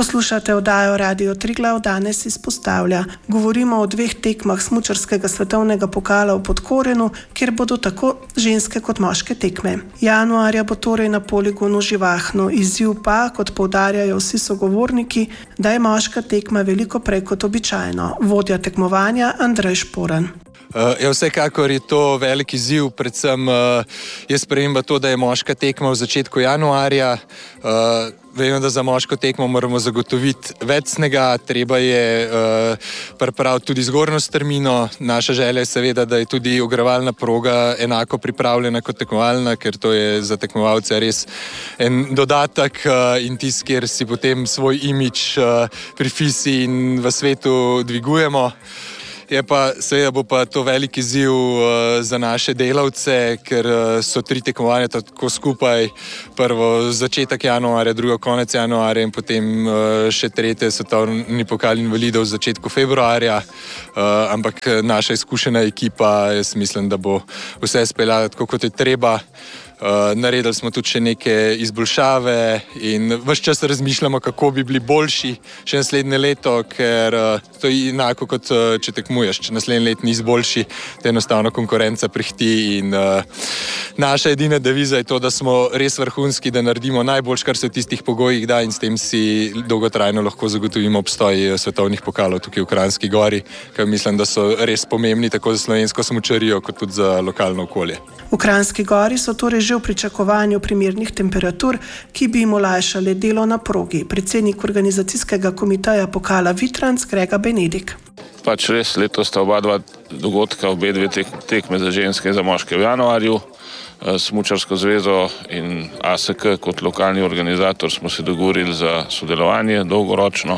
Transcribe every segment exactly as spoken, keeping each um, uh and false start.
Poslušate oddajo Radio Triglav, danes izpostavlja. Govorimo o dveh tekmah smučarskega svetovnega pokala v Podkorenu, kjer bodo tako ženske kot moške tekme. Januarja bo torej na poligonu živahno, izziv pa, kot poudarjajo vsi sogovorniki, da je moška tekma veliko prej kot običajno. Vodja tekmovanja Andrej Šporn. Uh, ja, vsekakor je to velik izziv, predvsem uh, je sprememba to, da je moška tekma v začetku januarja. Uh, vemo, da za moško tekmo moramo zagotoviti več snega, treba je uh, pripraviti tudi zgornjo strmino. Naša želja je seveda, da je tudi ogrevalna proga enako pripravljena kot tekmovalna, ker to je za tekmovalce res en dodatek uh, in tisti, kjer si potem svoj imidž uh, pri fisi in v svetu dvigujemo. Je pa, seveda bo pa to velik izziv uh, za naše delavce, ker uh, so tri tekmovanja tako skupaj. Prvo začetek januarja, drugo konec januarja in potem uh, še tretje svetovni pokal invalidov v začetku februarja. Uh, ampak naša izkušena ekipa, jaz mislim, da bo vse speljala tako, kot je treba. Uh, naredili smo tudi še neke izboljšave in ves čas razmišljamo, kako bi bili boljši še naslednje leto, ker uh, to je enako kot uh, če tekmuješ. Če naslednje let nisi boljši, te enostavno konkurenca prihti in uh, naša edina deviza je to, da smo res vrhunski, da naredimo najboljš, kar se v tistih pogojih da in s tem si dolgotrajno lahko zagotovimo obstoj svetovnih pokalov tukaj v Kranjski Gori, ker mislim, da so res pomembni tako za slovensko smučarijo kot tudi za lokalno okolje. V Kranjski Gori so torej že v pričakovanju primernih temperatur, ki bi jim olajšale delo na progi. Predsednik organizacijskega komiteja pokala Vitranc Grega Benedik. Pač res letos sta oba dva dogodka, obe dve tek, tekme za ženske in za moške v januarju. Smučarsko zvezo in A S K kot lokalni organizator smo se dogovorili za sodelovanje dolgoročno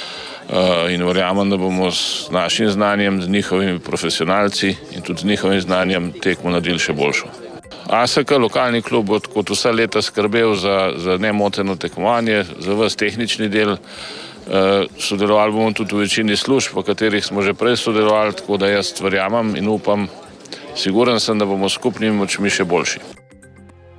in verjamem, da bomo s našim znanjem, z njihovimi profesionalci in tudi z njihovim znanjem tekmo naredili še boljšo. A S K, lokalni klub, bo kot vsa leta skrbel za, za nemoteno tekmovanje, za ves tehnični del. E, sodelovali bomo tudi v večini služb, v katerih smo že prej sodelovali, tako da jaz verjamem in upam, siguren sem, da bomo skupnimi močmi še boljši.